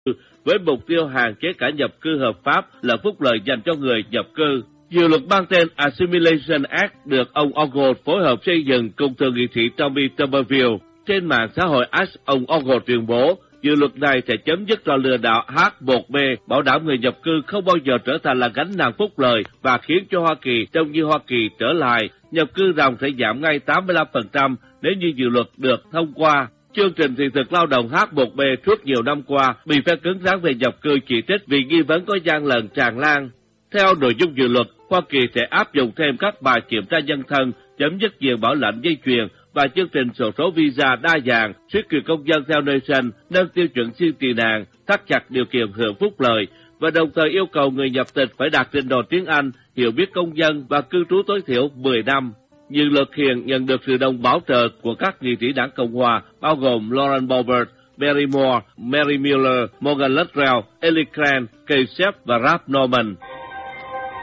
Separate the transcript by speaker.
Speaker 1: với mục tiêu hạn chế cả nhập cư hợp pháp là phúc lợi dành cho người nhập cư. Dự luật mang tên Assimilation Act được ông Ogle phối hợp xây dựng cùng thượng nghị sĩ Tommy Tuberville. Trên mạng xã hội X, ông Ogle tuyên bố dự luật này sẽ chấm dứt trò lừa đảo H1B, bảo đảm người nhập cư không bao giờ trở thành là gánh nặng phúc lợi và khiến cho Hoa Kỳ trông như Hoa Kỳ trở lại. Nhập cư ròng sẽ giảm ngay 85% nếu như dự luật được thông qua. Chương trình thị thực lao động H1B suốt nhiều năm qua bị phe cứng rắn về nhập cư chỉ trích vì nghi vấn có gian lận tràn lan. Theo nội dung dự luật, Hoa Kỳ sẽ áp dụng thêm các bài kiểm tra nhân thân, chấm dứt diện bảo lãnh dây chuyền và chương trình sổ số visa đa dạng, siết quyền công dân theo nơi sinh, nâng tiêu chuẩn xin tị nạn, thắt chặt điều kiện hưởng phúc lợi và đồng thời yêu cầu người nhập tịch phải đạt trình độ tiếng Anh, hiểu biết công dân và cư trú tối thiểu 10 năm. Dự luật hiện nhận được sự đồng bảo trợ của các nghị sĩ đảng Cộng hòa bao gồm Lauren Boebert, Barry Moore, Mary Miller, Morgan Luttrell, Ellie Cranch, Kasich và Ralph Norman.